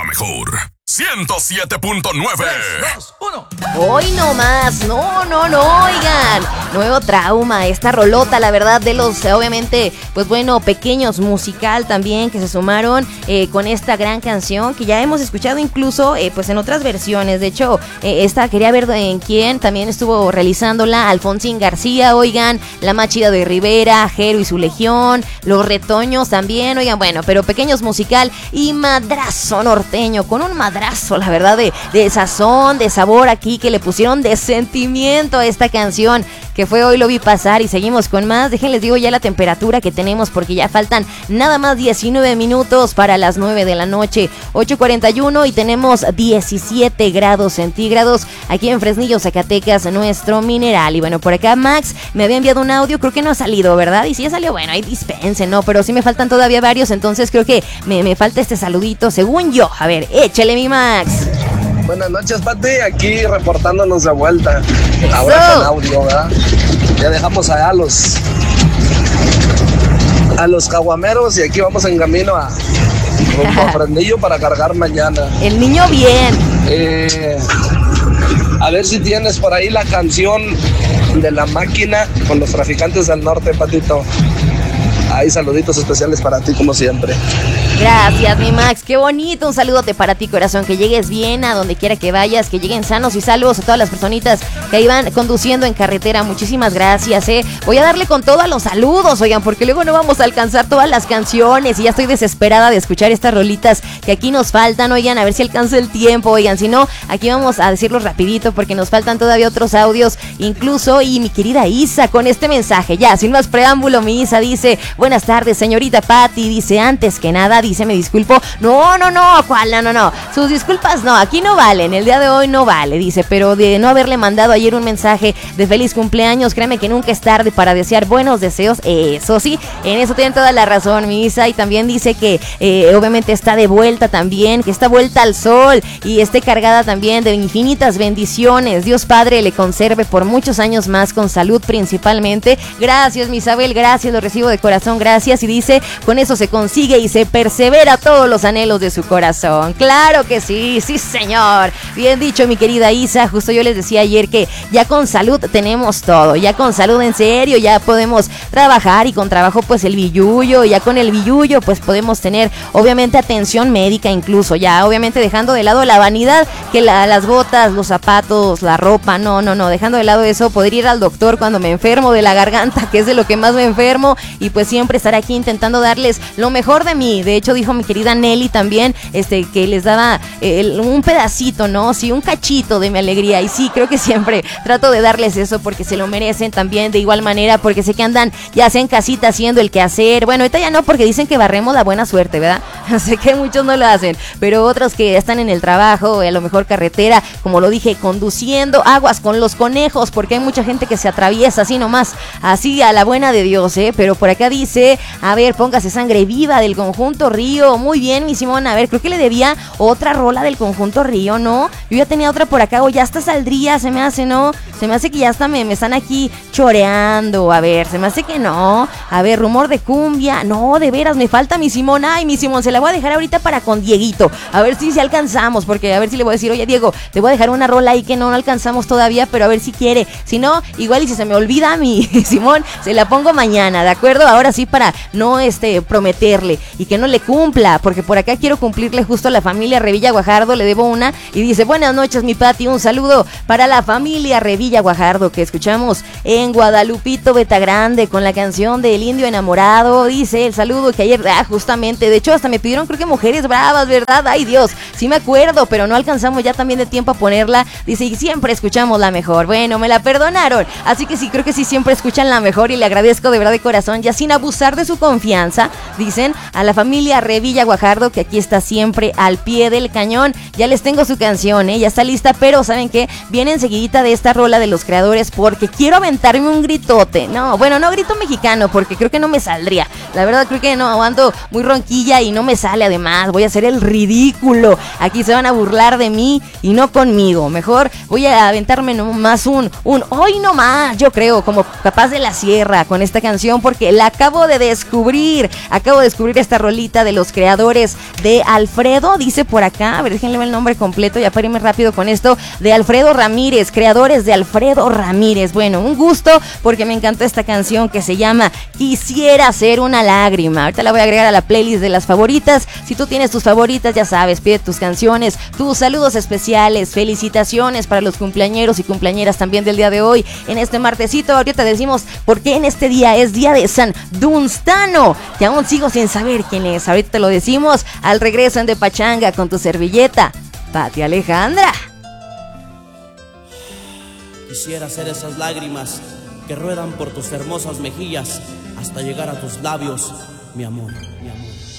mejor 107.9. 3, 2, 1. Hoy no más, no, oigan, nuevo trauma, esta rolota, la verdad, de los, obviamente, pues bueno, pequeños musical también, que se sumaron con esta gran canción, que ya hemos escuchado incluso, pues en otras versiones. De hecho, esta quería ver en quién también estuvo realizándola, Alfonsín García, oigan, La Más Chida de Rivera, Jero y su Legión, Los Retoños también, oigan, bueno, pero pequeños musical y madrazo norteño, con un madrazo, la verdad, de sazón, de sabor aquí, que le pusieron de sentimiento a esta canción, que fue Hoy Lo Vi Pasar. Y seguimos con más. Déjenles digo ya la temperatura que tenemos, porque ya faltan nada más 19 minutos para las 9 de la noche, 8:41, y tenemos 17 grados centígrados aquí en Fresnillo, Zacatecas, nuestro mineral. Y bueno, por acá Max me había enviado un audio, creo que no ha salido, ¿verdad? Y si ya salió, bueno, ahí dispensen, ¿no? Pero sí me faltan todavía varios, entonces creo que me falta este saludito, según yo. A ver, échale, mi Max. Buenas noches, Pati, aquí reportándonos de vuelta. Ahora con audio, ¿verdad? Ya dejamos allá a los caguameros y aquí vamos en camino a Fresnillo para cargar mañana. El niño bien. A ver si tienes por ahí la canción de La Máquina con los Traficantes del Norte, Patito. Ahí saluditos especiales para ti, como siempre. Gracias, mi Max, qué bonito. Un saludote para ti, corazón, que llegues bien a donde quiera que vayas, que lleguen sanos y salvos a todas las personitas que iban conduciendo en carretera. Muchísimas gracias, Voy a darle con todo a los saludos, oigan, porque luego no vamos a alcanzar todas las canciones y ya estoy desesperada de escuchar estas rolitas que aquí nos faltan, oigan, a ver si alcanza el tiempo, oigan, si no, aquí vamos a decirlo rapidito porque nos faltan todavía otros audios, incluso, y mi querida Isa con este mensaje, ya, sin más preámbulo, mi Isa dice: buenas tardes, señorita Patti, dice, antes que nada, dice, me disculpo, ¿cuál? No, sus disculpas no, aquí no valen, el día de hoy no vale, dice, pero de no haberle mandado ayer un mensaje de feliz cumpleaños, créeme que nunca es tarde para desear buenos deseos, eso sí, en eso tienen toda la razón, mi Isa, y también dice que obviamente está de vuelta también, que está vuelta al sol, y esté cargada también de infinitas bendiciones, Dios Padre le conserve por muchos años más, con salud principalmente. Gracias, mi Isabel, gracias, lo recibo de corazón, gracias, y dice, con eso se consigue y se persevera todos los anhelos de su corazón. Claro que sí, sí señor, bien dicho, mi querida Isa. Justo yo les decía ayer que ya con salud tenemos todo, ya con salud en serio ya podemos trabajar, y con trabajo pues el billullo, ya con el billullo pues podemos tener obviamente atención médica, incluso ya obviamente dejando de lado la vanidad, que las botas, los zapatos, la ropa, no, dejando de lado eso, poder ir al doctor cuando me enfermo de la garganta, que es de lo que más me enfermo, y pues siempre estar aquí intentando darles lo mejor de mí. De hecho dijo mi querida Nelly también, que les daba un pedacito, ¿no? Sí, un cachito de mi alegría, y sí, creo que siempre trato de darles eso porque se lo merecen también de igual manera, porque sé que andan ya sea en casita haciendo el quehacer. Bueno, ahorita ya no, porque dicen que barremos la buena suerte, ¿verdad? Sé que muchos no lo hacen, pero otros que están en el trabajo, a lo mejor carretera, como lo dije, conduciendo, aguas con los conejos, porque hay mucha gente que se atraviesa así nomás, así a la buena de Dios, pero por acá dice, a ver, póngase Sangre Viva del Conjunto Río. Muy bien, mi Simón, a ver, creo que le debía otra rola del Conjunto Río, ¿no? Yo ya tenía otra por acá, o ya hasta saldría, se me hace, ¿no? Se me hace que ya hasta me están aquí choreando, a ver, se me hace que no. A ver, Rumor de Cumbia, no, de veras, me falta mi Simón. Ay, mi Simón, se la voy a dejar ahorita para con Dieguito, a ver si alcanzamos, porque a ver si le voy a decir, oye Diego, te voy a dejar una rola ahí que no alcanzamos todavía, pero a ver si quiere, si no, igual y si se me olvida mi Simón, se la pongo mañana, ¿de acuerdo? Ahora sí, para no prometerle y que no le cumpla, porque por acá quiero cumplirle justo a la familia Revilla Guajardo, le debo una, y dice, buenas noches mi Pati, un saludo para la familia Revilla Guajardo, que escuchamos en Guadalupito Betagrande con la canción del Indio Enamorado, dice el saludo que ayer, justamente, de hecho hasta me pidieron, creo que Mujeres Bravas, ¿verdad? Ay Dios, sí me acuerdo, pero no alcanzamos ya también de tiempo a ponerla, dice, y siempre escuchamos la mejor. Bueno, me la perdonaron, así que sí, creo que sí, siempre escuchan la mejor, y le agradezco de verdad de corazón, ya sin abusar de su confianza, dicen, a la familia Revilla Guajardo, que aquí está siempre al pie del cañón. Ya les tengo su canción, ya está lista, pero ¿saben qué? Viene enseguidita de esta rola de Los Creadores, porque quiero aventarme un gritote. No, bueno, no grito mexicano, porque creo que no me saldría. La verdad, creo que no, ando muy ronquilla y no me sale además, voy a hacer el ridículo. Aquí se van a burlar de mí y no conmigo. Mejor voy a aventarme nomás un hoy no más, yo creo, como Capaz de la Sierra con esta canción, porque la acabo de descubrir esta rolita de los creadores de Alfredo, dice por acá, a ver, déjenle ver el nombre completo, ya para irme rápido con esto, de Alfredo Ramírez, creadores de Alfredo Ramírez. Bueno, un gusto porque me encantó esta canción que se llama Quisiera Ser una Lágrima. Ahorita la voy a agregar a la playlist de las favoritas. Si tú tienes tus favoritas, ya sabes, pide tus canciones, tus saludos especiales, felicitaciones para los cumpleañeros y cumpleañeras también del día de hoy, en este martesito. Ahorita decimos por qué en este día es día de San Dunstano, que aún sigo sin saber quién es. Ahorita te lo decimos al regreso en De Pachanga con tu servilleta, Pati Alejandra. Quisiera ser esas lágrimas que ruedan por tus hermosas mejillas hasta llegar a tus labios, mi amor, mi amor.